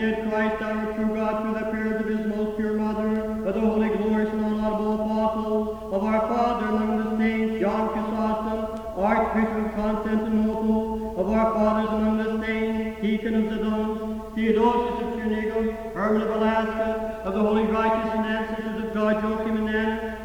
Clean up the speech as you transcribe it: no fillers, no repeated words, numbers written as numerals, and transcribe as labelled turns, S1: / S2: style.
S1: Christ our true God through the prayers of his most pure mother, of the holy, glorious, and unlaudable apostles, of our Father among the saints, John Chrysostom, Archbishop of Constantinople, of our fathers among the saints, Deacon of Zidon, Theodosius of Trinigum, Herman of Alaska, of the holy, righteous, and ancestors of God, Joachim and Anna,